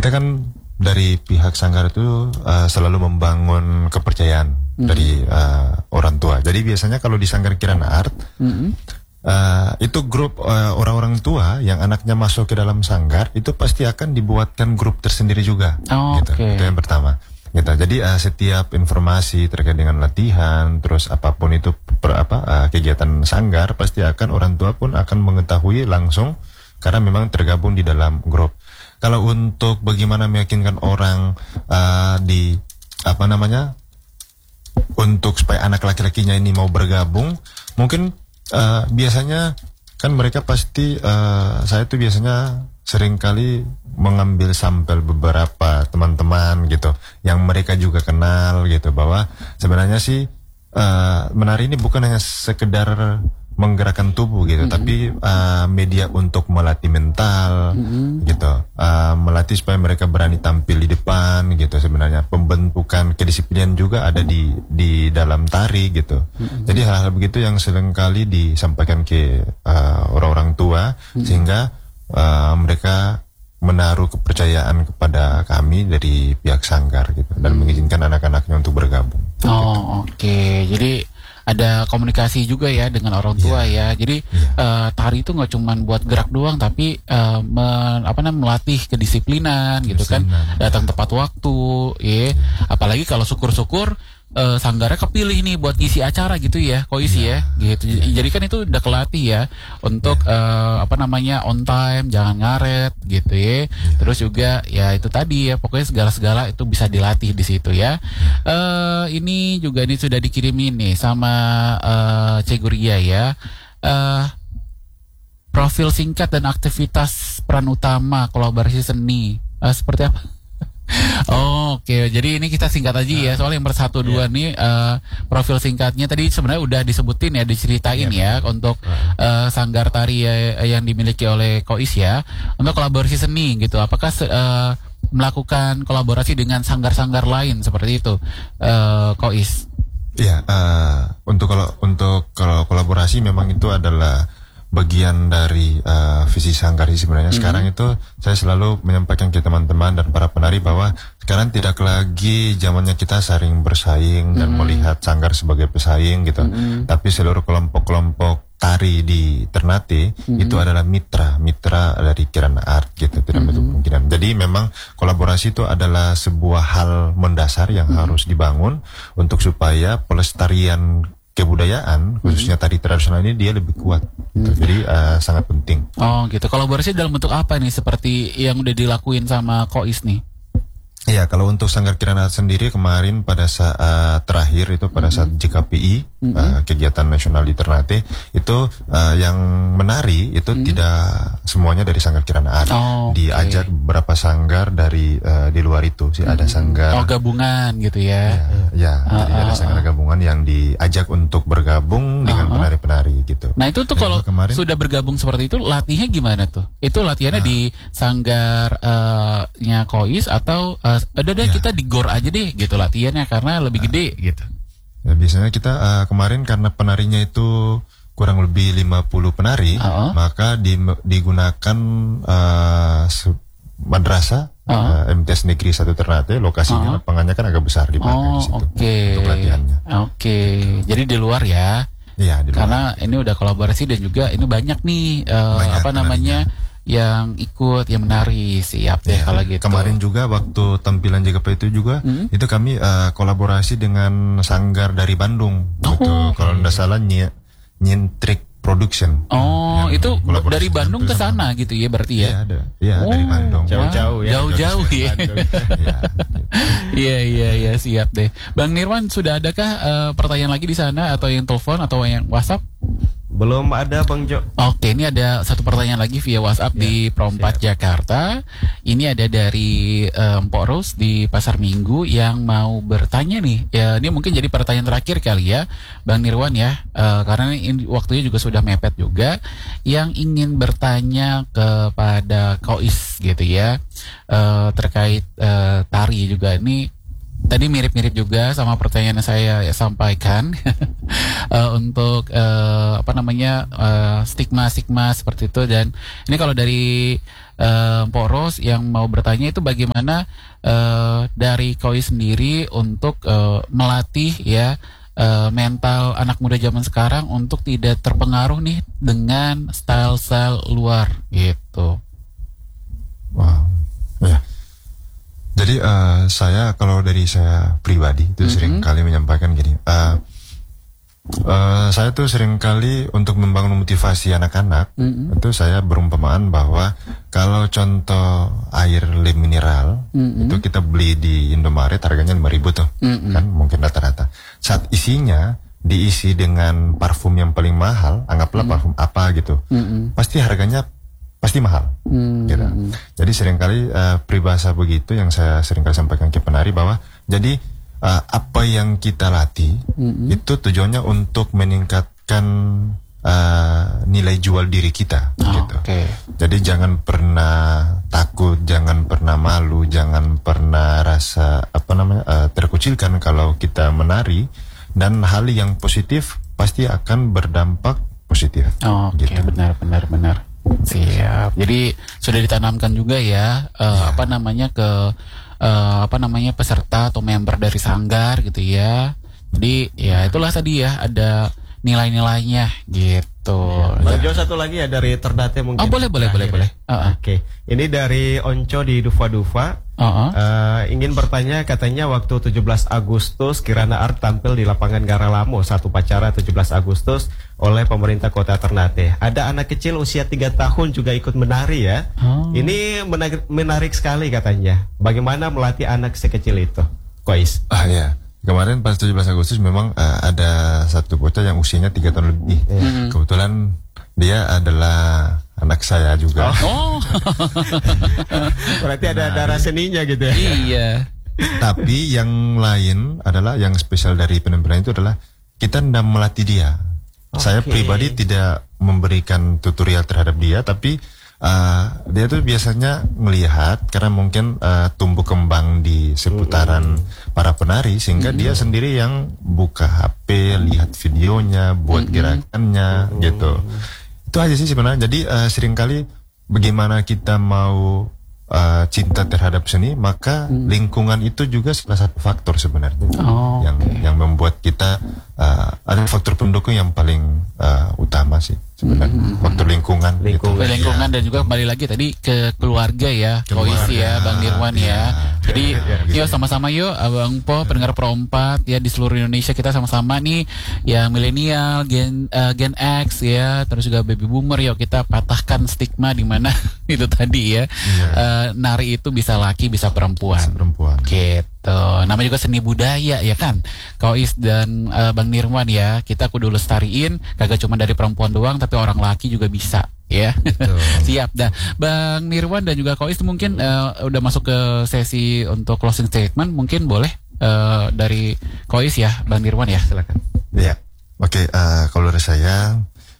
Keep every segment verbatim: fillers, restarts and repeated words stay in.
kita kan dari pihak Sanggar itu uh, selalu membangun kepercayaan mm-hmm. dari uh, orang tua. Jadi biasanya kalau di Sanggar Kirana Art mm-hmm. uh, itu grup uh, orang-orang tua yang anaknya masuk ke dalam Sanggar itu pasti akan dibuatkan grup tersendiri juga. Oh, gitu. Okay. Itu yang pertama. Gitu. Jadi uh, setiap informasi terkait dengan latihan, terus apapun itu per, apa uh, kegiatan Sanggar pasti akan orang tua pun akan mengetahui langsung karena memang tergabung di dalam grup. Kalau untuk bagaimana meyakinkan orang uh, di apa namanya untuk supaya anak laki-lakinya ini mau bergabung, mungkin uh, biasanya kan mereka pasti uh, saya tuh biasanya seringkali mengambil sampel beberapa teman-teman gitu yang mereka juga kenal gitu bahwa sebenarnya sih uh, menari ini bukan hanya sekedar menggerakkan tubuh gitu, mm-hmm. tapi uh, media untuk melatih mental, mm-hmm. gitu, uh, melatih supaya mereka berani tampil di depan gitu. Sebenarnya pembentukan kedisiplinan juga ada di di dalam tari gitu. Mm-hmm. Jadi hal-hal begitu yang seringkali disampaikan ke uh, orang-orang tua, mm-hmm. sehingga uh, mereka menaruh kepercayaan kepada kami dari pihak Sanggar gitu, dan mengizinkan anak-anaknya untuk bergabung. Oh, gitu. oke. Okay. Jadi ada komunikasi juga ya dengan orang tua yeah. ya. Jadi yeah. uh, tari itu nggak cuma buat gerak doang, tapi uh, men, apa namanya melatih kedisiplinan gitu kan. Datang tepat waktu, ya. Yeah. Apalagi kalau syukur-syukur uh, Sanggarnya kepilih nih buat ngisi acara gitu ya, Kois yeah. ya, gitu. Yeah. Jadi kan itu udah kelatih ya untuk yeah. uh, apa namanya on time, jangan ngaret gitu ya. Yeah. Terus juga ya itu tadi ya, pokoknya segala-segala itu bisa dilatih di situ ya. Uh, ini juga ini sudah dikirimin nih sama uh, Ceguria ya. Uh, profil singkat dan aktivitas peran utama kolaborasi seni uh, seperti apa? Oh, oke, okay. Jadi ini kita singkat aja ya, soal yang bersatu dua yeah. nih uh, profil singkatnya tadi sebenarnya udah disebutin ya, diceritain yeah. ya untuk uh, Sanggar Tari ya, yang dimiliki oleh Kois ya, untuk kolaborasi seni gitu. Apakah uh, melakukan kolaborasi dengan sanggar-sanggar lain seperti itu, uh, Kois? Ya, uh, untuk kalau untuk kalau kolaborasi memang itu adalah bagian dari uh, visi Sanggar sebenarnya. Mm-hmm. Sekarang itu saya selalu menyampaikan ke teman-teman dan para penari bahwa sekarang tidak lagi zamannya kita saling bersaing mm-hmm. dan melihat Sanggar sebagai pesaing gitu. Mm-hmm. Tapi seluruh kelompok-kelompok tari di Ternate mm-hmm. itu adalah mitra, mitra dari Kirana Art gitu, tidak menutup mm-hmm. kemungkinan. Jadi memang kolaborasi itu adalah sebuah hal mendasar yang mm-hmm. harus dibangun untuk supaya pelestarian kebudayaan khususnya tari tradisional ini dia lebih kuat. Gitu. Jadi uh, sangat penting. Oh gitu. Kolaborasi dalam bentuk apa nih seperti yang udah dilakuin sama Kois nih? Iya, kalau untuk Sanggar Kirana sendiri kemarin pada saat terakhir itu pada saat J K P I mm-hmm. uh, kegiatan nasional di Ternate itu uh, yang menari itu mm-hmm. tidak semuanya dari Sanggar Kirana Art. Oh, diajak okay. beberapa sanggar dari uh, di luar itu sih mm-hmm. ada sanggar. Oh gabungan gitu ya? Ya, ya uh, jadi uh, ada sanggar uh, gabungan yang diajak untuk bergabung uh, dengan uh, penari-penari gitu. Nah itu tuh kalau kemarin, sudah bergabung seperti itu latihnya gimana tuh? Itu latihannya uh, di sanggarnya uh, Kois atau uh, udah deh ya. Kita di gor aja deh gitu latihannya karena lebih uh, gede gitu. Ya, biasanya kita uh, kemarin karena penarinya itu kurang lebih lima puluh penari, uh-huh. maka di, digunakan uh, madrasah uh-huh. uh, M T S Negeri satu Ternate, lokasinya uh-huh. lapangannya kan agak besar di belakang oh, di situ okay. untuk latihannya. Oke, okay. Jadi di luar ya. Iya, di luar. Karena ini udah kolaborasi dan juga ini banyak nih uh, banyak apa namanya penarinya yang ikut, yang menari. Siap deh ya, kalau gitu. Kemarin juga waktu tampilan J K P I itu juga hmm? itu kami uh, kolaborasi dengan sanggar dari Bandung. Oh, gitu. Okay. Kalau tidak salah ny Nyentrik Production. Oh, itu dari Bandung ke sana gitu ya berarti ya? Iya, ada. Iya, oh, dari Bandung. Jauh-jauh ya. Jauh-jauh ya. Iya, iya, iya, siap deh. Bang Nirwan, sudah adakah uh, pertanyaan lagi di sana atau yang telepon atau yang WhatsApp? Belum ada Bang Jo. Oke, ini ada satu pertanyaan lagi via WhatsApp ya, di Prompat Jakarta. Ini ada dari um, Mpok Rose di Pasar Minggu yang mau bertanya nih. Ya, ini mungkin jadi pertanyaan terakhir kali ya, Bang Nirwan ya. Uh, karena ini waktunya juga sudah mepet juga. Yang ingin bertanya kepada Kois gitu ya, uh, terkait uh, tari juga ini. Tadi mirip-mirip juga sama pertanyaan yang saya sampaikan. uh, untuk uh, apa namanya uh, stigma-stigma seperti itu. Dan ini kalau dari uh, Poros yang mau bertanya itu bagaimana uh, dari Koi sendiri untuk uh, melatih ya Uh, mental anak muda zaman sekarang untuk tidak terpengaruh nih dengan style-style luar gitu. Wow, ya. Jadi uh, saya kalau dari saya pribadi itu mm-hmm. sering kali menyampaikan gini. Uh, uh, saya tuh sering kali untuk membangun motivasi anak-anak mm-hmm. itu saya berumpamaan bahwa kalau contoh air lem mineral mm-hmm. itu kita beli di Indomaret harganya lima ribu tuh, mm-hmm. kan mungkin rata-rata. Saat isinya diisi dengan parfum yang paling mahal, anggaplah mm-hmm. parfum apa gitu, mm-hmm. pasti harganya pasti mahal. Mm-hmm. Gitu. Jadi seringkali uh, peribahasa begitu yang saya seringkali sampaikan ke penari bahwa jadi uh, apa yang kita latih mm-hmm. itu tujuannya untuk meningkatkan uh, nilai jual diri kita. Oh, gitu. Okay. Jadi jangan pernah takut, jangan pernah malu, jangan pernah rasa apa namanya uh, terkucilkan kalau kita menari, dan hal yang positif pasti akan berdampak positif. Oh, Oke, okay. gitu. benar, benar, benar. Siap. Jadi sudah ditanamkan juga ya, uh, ya. apa namanya ke uh, apa namanya peserta atau member dari sanggar gitu ya. Jadi ya itulah tadi ya ada nilai-nilainya gitu. Bang Jo, satu lagi ya dari Ternate mungkin. Oh boleh boleh boleh boleh. Uh-uh. Oke, okay. Ini dari Onco di Dufa Dufa. Uh-uh. Uh, ingin bertanya, katanya waktu tujuh belas Agustus Kirana Art tampil di lapangan Garalamo satu Pacara tujuh belas Agustus oleh pemerintah Kota Ternate. Ada anak kecil usia tiga tahun juga ikut menari ya. Oh. Ini menarik, menarik sekali katanya. Bagaimana melatih anak sekecil itu, Kois? Ah ya. Kemarin pas tujuh belas Agustus memang uh, ada satu bocah yang usianya tiga tahun lebih. Mm-hmm. Kebetulan dia adalah anak saya juga. Oh. Berarti ada darah seninya gitu ya. Iya. Tapi yang lain adalah yang spesial dari penampilan itu adalah kita tidak melatih dia. Okay. Saya pribadi tidak memberikan tutorial terhadap dia, tapi Uh, dia tuh biasanya melihat karena mungkin uh, tumbuh kembang di seputaran mm-hmm. para penari sehingga mm-hmm. dia sendiri yang buka H P, lihat videonya, buat mm-hmm. gerakannya mm-hmm. gitu. Itu aja sih sebenarnya. Jadi uh, seringkali bagaimana kita mau uh, cinta terhadap seni, maka mm-hmm. lingkungan itu juga salah satu faktor sebenarnya oh, yang okay. yang membuat kita uh, ada faktor pendukung yang paling uh, utama sih. Sebenarnya hmm. faktor lingkungan, lingkungan, gitu. lingkungan ya. Dan juga kembali lagi tadi ke keluarga ya, Kois ya, Bang Nirwan ya. ya. Jadi ya, ya, yuk sama-sama yuk, Abang Po, pendengar Pro empat ya di seluruh Indonesia kita sama-sama nih, ya milenial, Gen uh, Gen X ya, terus juga baby boomer, yuk kita patahkan stigma di mana itu tadi ya, ya. Uh, nari itu bisa laki bisa perempuan. Bisa perempuan. Gitu. Namanya juga seni budaya ya kan, Kois dan uh, Bang Nirwan ya, kita kudu lestariin, kagak cuma dari perempuan doang tapi orang laki juga bisa ya. Siap dah Bang Nirwan dan juga Kois, mungkin uh, udah masuk ke sesi untuk closing statement, mungkin boleh uh, dari Kois ya, Bang Nirwan ya, silakan. Ya, oke. Okay, uh, kalau dari saya,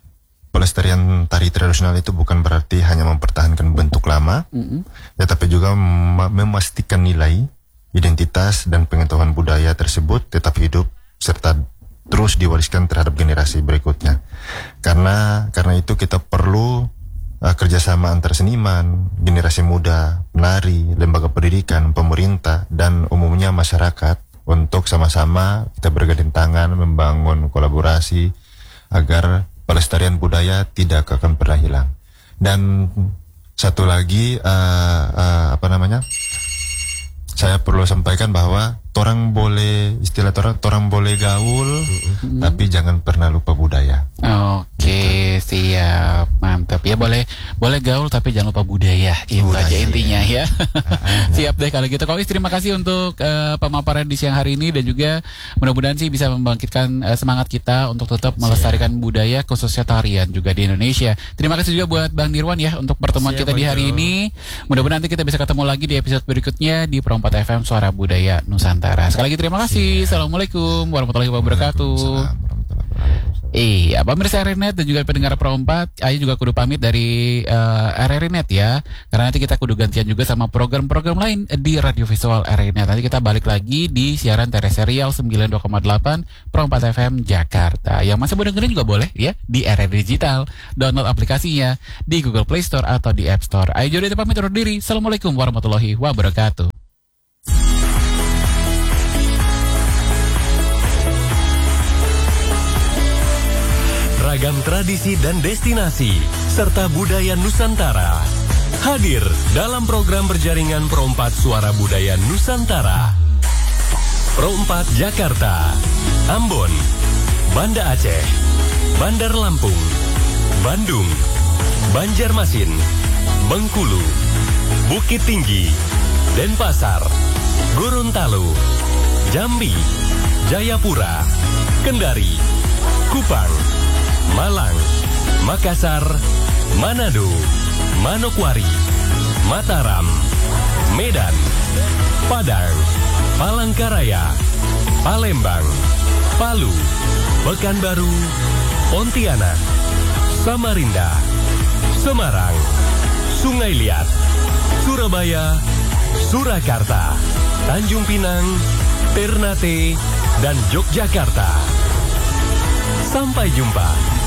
pelestarian tari tradisional itu bukan berarti hanya mempertahankan bentuk lama, mm-hmm. ya tapi juga mem- memastikan nilai, identitas dan pengetahuan budaya tersebut tetap hidup serta terus diwariskan terhadap generasi berikutnya. Karena karena itu kita perlu uh, kerjasama antar seniman, generasi muda, penari, lembaga pendidikan, pemerintah dan umumnya masyarakat untuk sama-sama kita bergandeng tangan membangun kolaborasi agar pelestarian budaya tidak akan pernah hilang. Dan satu lagi uh, uh, apa namanya? Saya perlu sampaikan bahwa torang boleh, istilah torang, torang boleh gaul, mm-hmm. tapi jangan pernah lupa budaya. Oke, gitu. Siap, mantap ya, boleh, boleh gaul tapi jangan lupa budaya, itu budaya, aja intinya ya. Siap deh kalau gitu. Kois, terima kasih untuk uh, pemaparan di siang hari ini dan juga mudah-mudahan sih bisa membangkitkan uh, semangat kita untuk tetap melestarikan Siap. budaya khususnya tarian juga di Indonesia. Terima kasih juga buat Bang Nirwan ya untuk pertemuan Siap, kita di hari ini. Mudah-mudahan nanti kita bisa ketemu lagi di episode berikutnya di Pro empat F M Suara Budaya Nusantara. Sekali lagi terima kasih. Assalamualaikum warahmatullahi wabarakatuh. Waalaikumsalam warahmatullahi wabarakatuh. Iya, pemirsa R R I Net dan juga pendengar Pro empat, Ayu juga kudu pamit dari uh, R R I Net ya. Karena nanti kita kudu gantian juga sama program-program lain di Radio Visual R R I Net. Nanti kita balik lagi di siaran terrestrial sembilan puluh dua koma delapan Pro empat F M Jakarta. Yang masih mau dengerin juga boleh ya di R R I Digital. Download aplikasinya di Google Play Store atau di App Store. Ayu Jody pamit undur diri. Assalamualaikum warahmatullahi wabarakatuh. Ragam tradisi dan destinasi serta budaya Nusantara hadir dalam program berjaringan Pro empat Suara Budaya Nusantara. Pro empat Jakarta, Ambon, Banda Aceh, Bandar Lampung, Bandung, Banjarmasin, Bengkulu, Bukit Tinggi, Denpasar, Gorontalo, Jambi, Jayapura, Kendari, Kupang, Malang, Makassar, Manado, Manokwari, Mataram, Medan, Padang, Palangkaraya, Palembang, Palu, Pekanbaru, Pontianak, Samarinda, Semarang, Sungai Liat, Surabaya, Surakarta, Tanjung Pinang, Ternate, dan Yogyakarta. Sampai jumpa.